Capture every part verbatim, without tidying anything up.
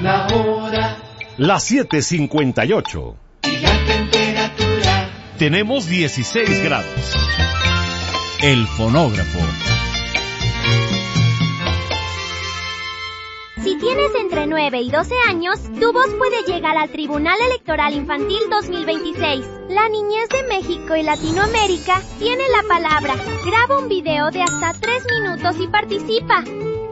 la hora. Las siete cincuenta y ocho. Y la temperatura. Tenemos dieciséis grados. El fonógrafo. Si tienes entre nueve y doce años, tu voz puede llegar al Tribunal Electoral Infantil dos mil veintiséis. La niñez de México y Latinoamérica tiene la palabra. Graba un video de hasta tres minutos y participa.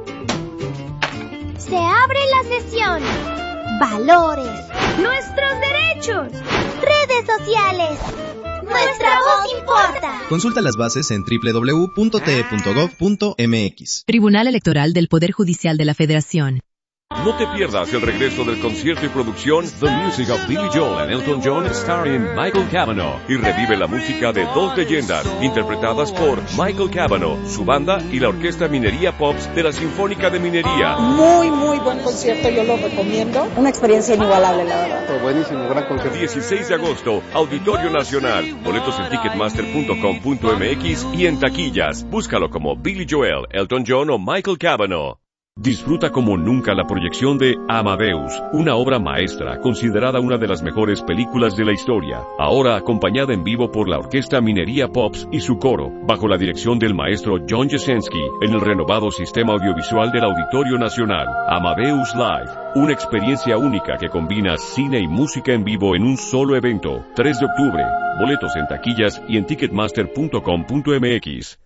Se abre la sesión. Valores. Nuestros derechos. Redes sociales. Nuestra voz importa. Consulta las bases en doble u doble u doble u punto t e punto gov punto m x. Tribunal Electoral del Poder Judicial de la Federación. No te pierdas el regreso del concierto y producción The Music of Billy Joel and Elton John starring Michael Cavanaugh, y revive la música de dos leyendas interpretadas por Michael Cavanaugh, su banda y la Orquesta Minería Pops de la Sinfónica de Minería. Muy, muy buen concierto, yo lo recomiendo. Una experiencia inigualable, la verdad. Fue buenísimo, gran concierto. dieciséis de agosto, Auditorio Nacional. Boletos en ticketmaster punto com punto m x y en taquillas. Búscalo como Billy Joel, Elton John o Michael Cavanaugh. Disfruta como nunca la proyección de Amadeus, una obra maestra considerada una de las mejores películas de la historia, ahora acompañada en vivo por la Orquesta Minería Pops y su coro, bajo la dirección del maestro John Jasenski, en el renovado sistema audiovisual del Auditorio Nacional. Amadeus Live, una experiencia única que combina cine y música en vivo en un solo evento. tres de octubre, boletos en taquillas y en ticketmaster punto com punto m x.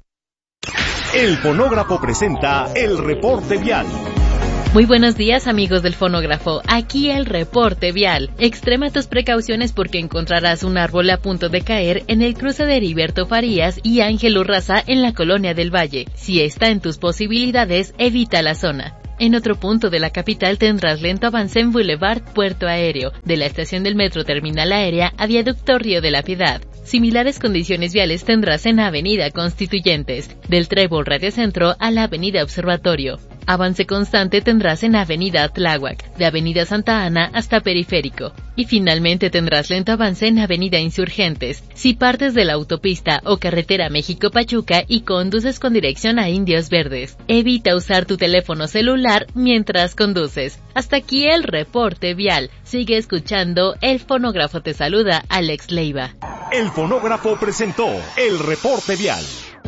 El fonógrafo presenta el reporte vial. Muy buenos días, amigos del fonógrafo. Aquí el reporte vial. Extrema tus precauciones porque encontrarás un árbol a punto de caer en el cruce de Heriberto Farías y Ángel Urraza en la Colonia del Valle. Si está en tus posibilidades, evita la zona. En otro punto de la capital tendrás lento avance en Boulevard Puerto Aéreo, de la estación del Metro Terminal Aérea a Viaducto Río de la Piedad. Similares condiciones viales tendrás en Avenida Constituyentes, del Trébol Radio Centro a la Avenida Observatorio. Avance constante tendrás en Avenida Tláhuac, de Avenida Santa Ana hasta Periférico. Y finalmente tendrás lento avance en Avenida Insurgentes, si partes de la autopista o carretera México-Pachuca y conduces con dirección a Indios Verdes. Evita usar tu teléfono celular mientras conduces. Hasta aquí el reporte vial. Sigue escuchando, el fonógrafo te saluda, Alex Leiva. El fonógrafo presentó el reporte vial.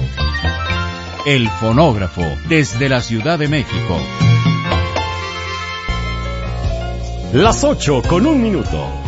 El fonógrafo, desde la Ciudad de México. Las ocho con un minuto.